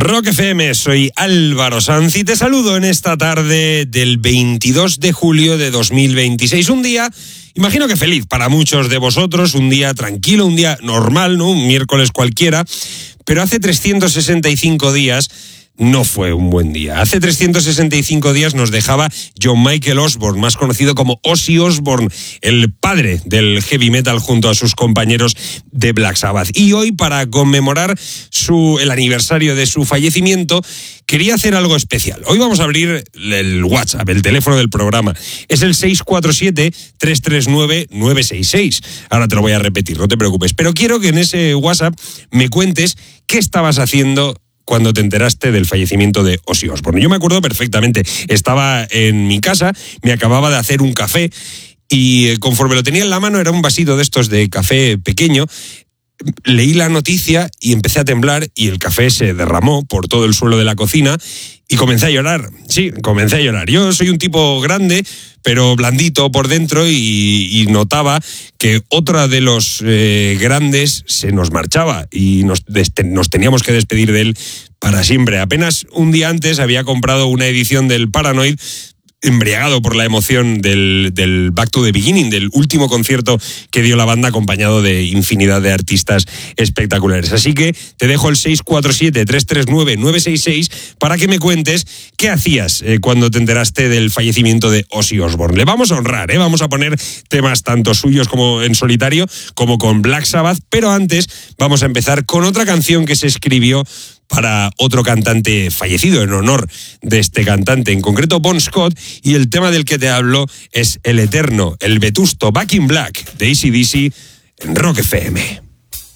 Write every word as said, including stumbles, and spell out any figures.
Rock F M, soy Álvaro Sanz y te saludo en esta tarde del veintidós de julio de dos mil veintiséis. Un día, imagino que feliz para muchos de vosotros, un día tranquilo, un día normal, ¿no? Un miércoles cualquiera, pero hace trescientos sesenta y cinco días no fue un buen día. Hace trescientos sesenta y cinco días nos dejaba John Michael Osborne, más conocido como Ozzy Osbourne, el padre del heavy metal junto a sus compañeros de Black Sabbath. Y hoy, para conmemorar su, el aniversario de su fallecimiento, quería hacer algo especial. Hoy vamos a abrir el WhatsApp, el teléfono del programa. Es el seis cuatro siete, tres tres nueve, nueve seis seis. Ahora te lo voy a repetir, no te preocupes. Pero quiero que en ese WhatsApp me cuentes qué estabas haciendo cuando te enteraste del fallecimiento de Ozzy Osbourne. Yo me acuerdo perfectamente, estaba en mi casa, me acababa de hacer un café y conforme lo tenía en la mano, era un vasito de estos de café pequeño, leí la noticia y empecé a temblar y el café se derramó por todo el suelo de la cocina y comencé a llorar. Sí, comencé a llorar. Yo soy un tipo grande, pero blandito por dentro y, y notaba que otra de los eh, grandes se nos marchaba y nos, nos teníamos que despedir de él para siempre. Apenas un día antes había comprado una edición del Paranoid, embriagado por la emoción del, del Back to the Beginning, del último concierto que dio la banda, acompañado de infinidad de artistas espectaculares. Así que te dejo el seis cuatro siete, tres tres nueve, nueve seis seis para que me cuentes qué hacías eh, cuando te enteraste del fallecimiento de Ozzy Osbourne. Le vamos a honrar, ¿eh? Vamos a poner temas tanto suyos como en solitario, como con Black Sabbath, pero antes vamos a empezar con otra canción que se escribió para otro cantante fallecido, en honor de este cantante, en concreto Bon Scott, y el tema del que te hablo es el eterno, el vetusto Back in Black de A C/D C en Rock F M.